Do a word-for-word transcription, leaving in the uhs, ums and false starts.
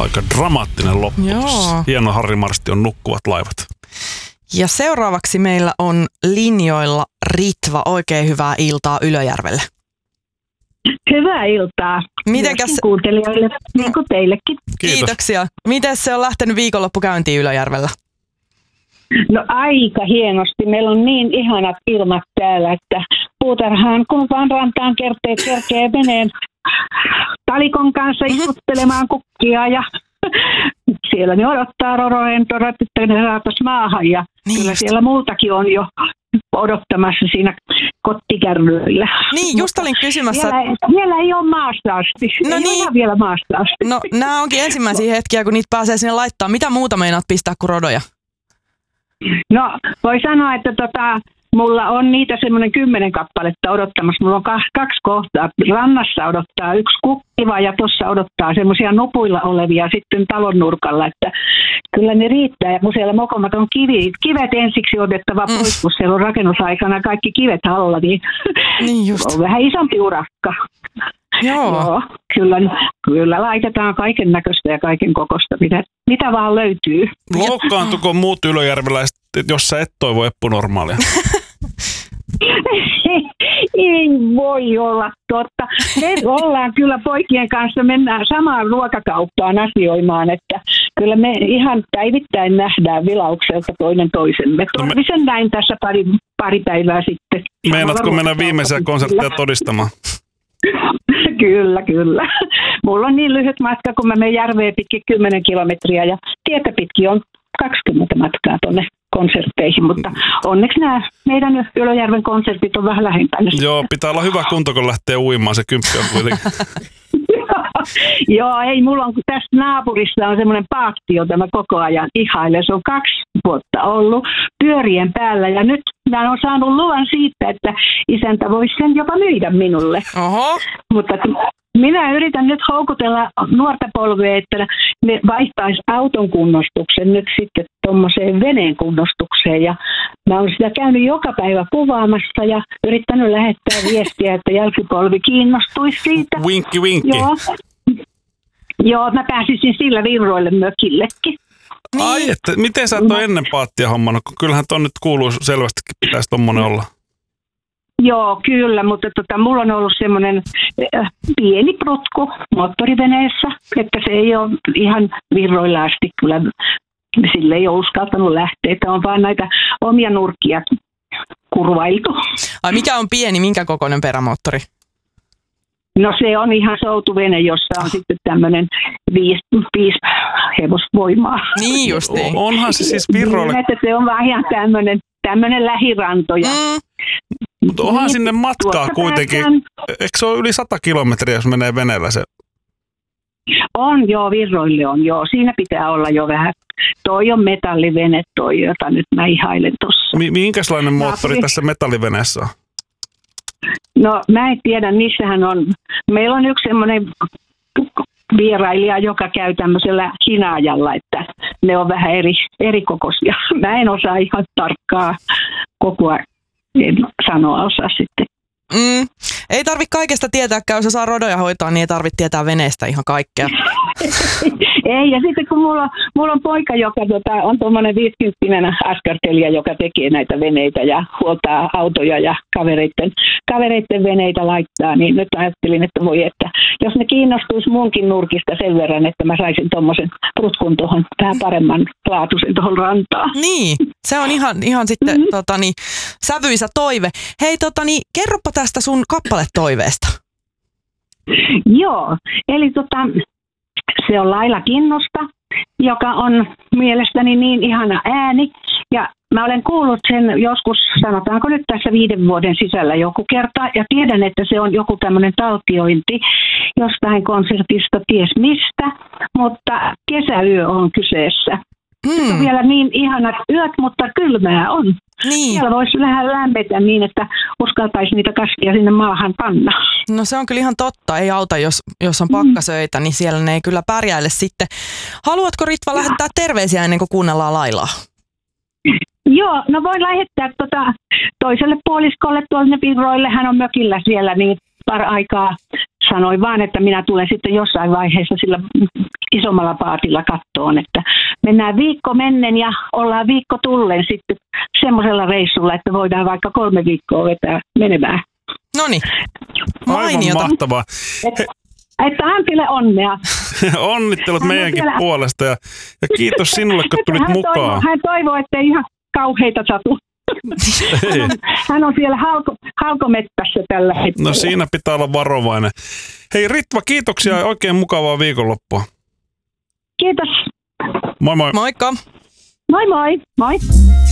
Aika dramaattinen loppu. Joo. Hieno Harri Marstion Nukkuvat laivat. Ja seuraavaksi meillä on linjoilla Ritva. Oikein hyvää iltaa Ylöjärvelle. Hyvää iltaa. Mitenkäs kuuntelijoille, niin kuin teillekin. Kiitos. Kiitoksia. Miten se on lähtenyt viikonloppu käyntiin Ylöjärvellä? No aika hienosti. Meillä on niin ihanat ilmat täällä, että puutarhaan kun vaan rantaan kerkee, kerkee meneen talikon kanssa istuttelemaan kukkia ja siellä ne odottaa roroentorat, että ne saatais maahan ja Niin kyllä just. siellä multakin on jo odottamassa siinä kottikärryillä. Niin, just olin kysymässä. Vielä, ei- vielä ei ole maasta asti. No ei niin. ole ihan vielä maasta asti. No nämä onkin ensimmäisiä hetkiä, kun niitä pääsee sinne laittaa. Mitä muuta meinaat pistää kuin rodoja? No, voi sanoa, että tota, mulla on niitä semmoinen kymmenen kappaletta odottamassa. Mulla on kaksi, kaksi kohtaa. Rannassa odottaa yksi kukkiva ja tuossa odottaa semmoisia nupuilla olevia sitten talon nurkalla. Että kyllä ne riittää. Ja kun siellä mokomat on kivi, kivet ensiksi otettava Mm. pois, kun siellä on rakennusaikana kaikki kivet alla, niin, Niin just. on vähän isompi urakka. Joo. Joo, kyllä, kyllä laitetaan kaiken näköistä ja kaiken kokosta, mitä, mitä vaan löytyy. Loukkaantuko muut ylöjärveläiset, jos sä et toivo Eppu normaalia? Ei voi olla totta. Me ollaan kyllä poikien kanssa, mennään samaan ruokakauppaan asioimaan, että kyllä me ihan päivittäin nähdään vilaukselta toinen toisemme. Torvisen näin tässä pari, pari päivää sitten. Meinaatko mennä viimeisiä konsertteja todistamaan? Kyllä, kyllä. Mulla on niin lyhyt matka, kun mä menen järveen pitkin kymmenen kilometriä ja tietä pitkin on kaksikymmentä matkaa tuonne konsertteihin, mutta onneksi nämä meidän Ylöjärven konsertit on vähän lähempänä. Joo, pitää olla hyvä kunto, kun lähtee uimaan. Se kymppi on kuitenkin. Joo, ei, mulla on tässä naapurissa on semmoinen paatti, jota mä koko ajan ihailen. Se on kaksi vuotta ollut pyörien päällä ja nyt mä oon saanut luvan siitä, että isäntä voisi sen jopa myydä minulle. Oho. Mutta minä yritän nyt houkutella nuorta polvea, että ne vaihtaisi auton kunnostuksen nyt sitten tuommoiseen veneen kunnostukseen. Ja mä oon sitä käynyt joka päivä kuvaamassa ja yrittänyt lähettää viestiä, että jälkipolvi kiinnostuisi siitä. Vinkki, vinkki. Joo. Joo, mä pääsisin sillä virroille mökillekin. Niin. Ai, että miten sä et ole ennen paattia hommannut, kun kyllähän ton nyt kuuluu selvästikin, pitäisi tommonen olla. Joo, kyllä, mutta tota, mulla on ollut semmoinen äh, pieni prutku moottoriveneessä, että se ei ole ihan virroilla asti kyllä, sille ei ole uskaltanut lähteä, että on vaan näitä omia nurkia kurvailtu. Ai mikä on pieni, minkä kokoinen perämoottori? No se on ihan soutuvene, jossa on sitten tämmöinen viisi, viisi hevosvoimaa. Niin justiin. Onhan se siis virroille, Niin, että se on vaan ihan tämmöinen, tämmöinen lähiranto. Ja Mm. mutta onhan sinne matkaa tuossa kuitenkin. päästään- Eikö se ole yli sata kilometriä, jos menee veneellä se? On joo, virroille on joo. Siinä pitää olla jo vähän. Toi on metallivene toi, jota nyt mä ihailen tossa. Mi- minkälainen moottori Naapuri- tässä metalliveneessä on? No mä en tiedä, missähän on. Meillä on yksi semmoinen vierailija, joka käy tämmöisellä hinaajalla, että ne on vähän eri, eri kokoisia. Mä en osaa ihan tarkkaa kokoa, en sanoa osaa sitten. Mm. Ei tarvi kaikesta tietääkään, jos saa rodoja hoitaa, niin ei tarvitse tietää veneestä ihan kaikkea. Ei, ja sitten kun mulla, mulla on poika, joka tota, on tuommoinen viisikymppinen askartelija, joka tekee näitä veneitä ja huoltaa autoja ja kavereiden, kavereiden veneitä laittaa, niin nyt ajattelin, että voi, että jos ne kiinnostuisi munkin nurkista sen verran, että mä saisin tuommoisen rutkun tuohon vähän paremman laatuisen tuohon rantaan. Niin, se on ihan, ihan sitten Mm-hmm. totani, sävyisä toive. Hei, totani, kerropa tästä sun kappaletoiveesta. Joo, eli tota, se on Laila Kinnusta, joka on mielestäni niin ihana ääni. Ja mä olen kuullut sen joskus, sanotaanko nyt tässä viiden vuoden sisällä joku kerta. Ja tiedän, että se on joku tämmöinen taltiointi jostain konsertista, ties mistä. Mutta kesäyö on kyseessä. Hmm. On vielä niin ihanat yöt, mutta kylmää on. Niin, Siellä voisi vähän lämpetä niin, että uskaltaisi niitä kasvia sinne maahan panna. no se on kyllä ihan totta. Ei auta, jos, jos on pakkasöitä, niin siellä ne ei kyllä pärjäile sitten. Haluatko Ritva lähettää terveisiä ennen kuin kuunnellaan Lailaa? Joo, no voin lähettää tota toiselle puoliskolle tuolle virroille. Hän on mökillä siellä niin par aikaa sanoin vaan, että minä tulen sitten jossain vaiheessa sillä isommalla paatilla kattoon, että mennään viikko mennen ja ollaan viikko tullen sitten semmoisella reissulla, että voidaan vaikka kolme viikkoa vetää menemään. Noniin, Aivan mainiota. mahtavaa. Että, että Antille onnea. Onnittelut Hän on meidänkin siellä- puolesta ja, ja kiitos sinulle, kun tulit hän mukaan. Toivoo, hän toivoo, ettei ihan kauheita satu. Ei. Hän on siellä halko, halkomettässä tällä hetkellä. No siinä pitää olla varovainen. Hei Ritva, kiitoksia ja oikein mukavaa viikonloppua. Kiitos. Moi moi. Moikka! Moi moi. Moi.